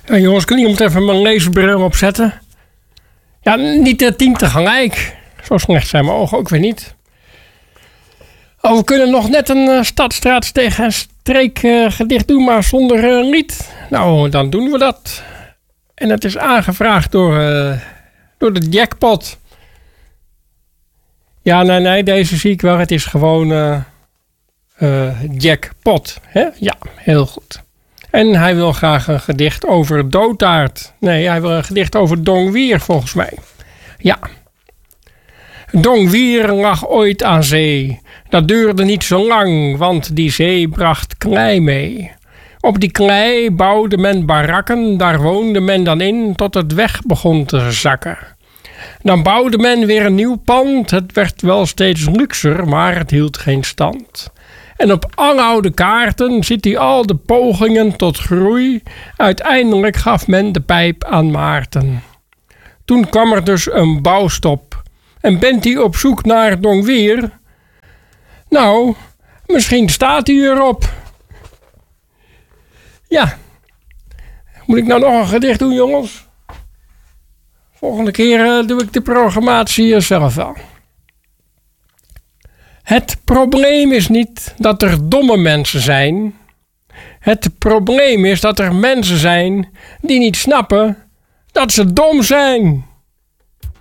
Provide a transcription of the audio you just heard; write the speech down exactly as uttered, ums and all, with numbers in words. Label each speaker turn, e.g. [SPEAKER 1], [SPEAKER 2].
[SPEAKER 1] Ja, jongens, kan iemand even mijn leesbril opzetten? Ja, niet de tien tegelijk. Zo slecht zijn mijn ogen ook weer niet. Oh, we kunnen nog net een uh, stadstraat tegen een streekgedicht uh, doen, maar zonder uh, lied. Nou, dan doen we dat. En het is aangevraagd door, uh, door de jackpot. Ja, nee, nee, deze zie ik wel. Het is gewoon uh, uh, jackpot. Hè? Ja, heel goed. En hij wil graag een gedicht over Dotaard. Nee, hij wil een gedicht over Dongwier, volgens mij. Ja. Dongwier lag ooit aan zee. Dat duurde niet zo lang, want die zee bracht klei mee. Op die klei bouwde men barakken, daar woonde men dan in tot het weg begon te zakken. Dan bouwde men weer een nieuw pand. Het werd wel steeds luxer, maar het hield geen stand. En op aloude kaarten ziet hij al de pogingen tot groei. Uiteindelijk gaf men de pijp aan Maarten. Toen kwam er dus een bouwstop. En bent hij op zoek naar Dongwier? Nou, misschien staat hij erop. Ja. Moet ik nou nog een gedicht doen, jongens? Volgende keer uh, doe ik de programmatie zelf wel. Het probleem is niet dat er domme mensen zijn. Het probleem is dat er mensen zijn die niet snappen dat ze dom zijn.